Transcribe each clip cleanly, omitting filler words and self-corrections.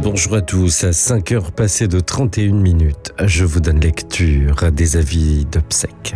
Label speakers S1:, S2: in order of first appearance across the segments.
S1: Bonjour à tous, à 5 heures passées de 31 minutes, je vous donne lecture des avis d'obsèques.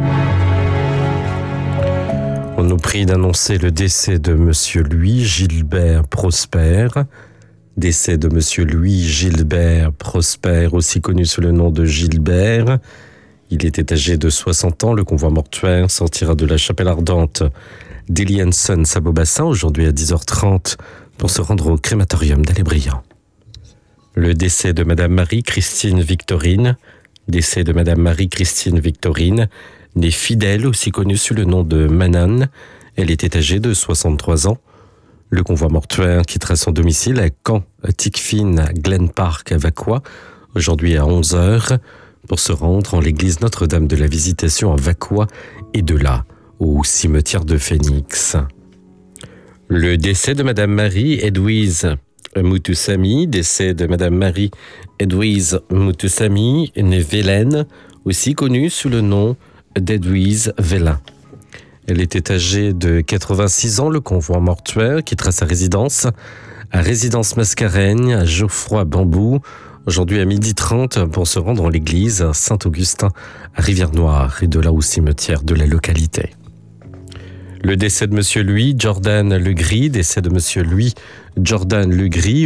S1: On nous prie d'annoncer le décès de Monsieur Louis Gilbert Prosper. Décès de Monsieur Louis Gilbert Prosper, aussi connu sous le nom de Gilbert. Il était âgé de 60 ans. Le convoi mortuaire sortira de la chapelle ardente d'Eli & Sons à Beaubassin aujourd'hui à 10h30 pour se rendre au crématorium d'Allé-Briand. Le décès de Madame Marie-Christine Victorine. Décès de Madame Marie-Christine Victorine, née Fidèle, aussi connue sous le nom de Manon. Elle était âgée de 63 ans. Le convoi mortuaire quittera son domicile à Caen, Tiquefine, Glen Park, à Vacquois, aujourd'hui à 11h, pour se rendre en l'église Notre-Dame de la Visitation à Vacquois et de là au cimetière de Phoenix. Le décès de Madame Marie-Edwise Moutoussamy, décès de Madame Marie-Edwise Moutoussamy, née Vélène, aussi connue sous le nom d'Edwise Vélin. Elle était âgée de 86 ans. Le convoi mortuaire quittera sa résidence à Résidence Mascareigne, à Geoffroy-Bambou, aujourd'hui à 12h30 pour se rendre en l'église Saint-Augustin à Rivière-Noire et de là au cimetière de la localité. Le décès de Monsieur Louis Jordan Legris, décès de Monsieur Louis Jordan Legris,